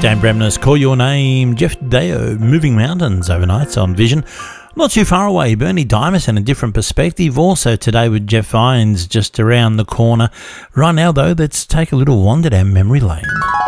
Dan Bremner's Call Your Name, Jeff Deo, Moving Mountains overnight on Vision. Not too far away, Bernie Dimus and A Different Perspective. Also today with Jeff Vines just around the corner. Right now though, let's take a little wander down memory lane.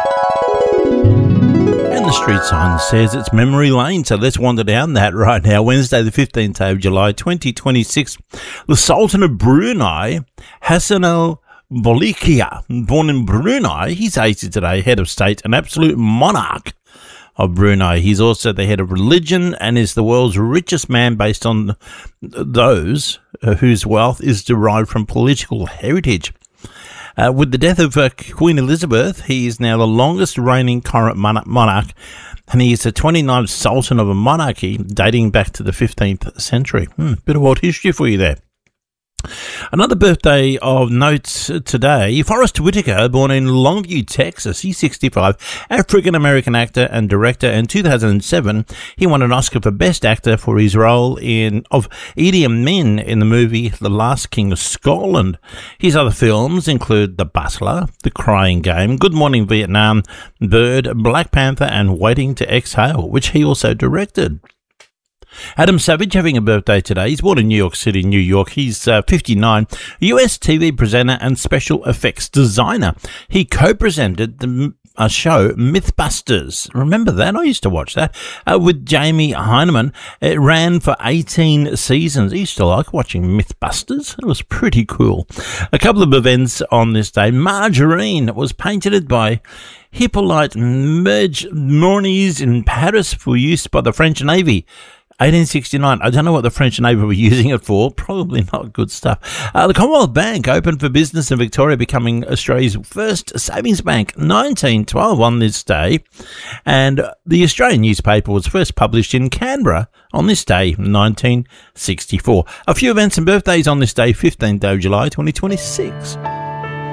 And the street sign says it's memory lane, so let's wander down that right now. Wednesday the 15th of July 2026. The Sultan of Brunei, Hassan al-Bolkiah, born in Brunei, he's 80 today, head of state, an absolute monarch of Brunei. He's also the head of religion and is the world's richest man based on those whose wealth is derived from political heritage. With the death of Queen Elizabeth, he is now the longest reigning current monarch, and he is the 29th sultan of a monarchy dating back to the 15th century. Bit of world history for you there. Another birthday of note today, Forrest Whitaker, born in Longview, Texas. He's 65, African-American actor and director. In 2007, he won an Oscar for Best Actor for his role of Idi Amin in the movie The Last King of Scotland. His other films include The Butler, The Crying Game, Good Morning Vietnam, Bird, Black Panther, and Waiting to Exhale, which he also directed. Adam Savage having a birthday today. He's born in New York City, New York. He's 59, US TV presenter and special effects designer. He co-presented the show Mythbusters. Remember that? I used to watch that with Jamie Heineman. It ran for 18 seasons. I used to like watching Mythbusters. It was pretty cool. A couple of events on this day. Margarine was painted by Hippolyte Mornez in Paris for use by the French Navy. 1869. I don't know what the French Navy were using it for. Probably not good stuff. The Commonwealth Bank opened for business in Victoria, becoming Australia's first savings bank. 1912 on this day. And the Australian newspaper was first published in Canberra on this day, 1964. A few events and birthdays on this day, 15th of July, 2026.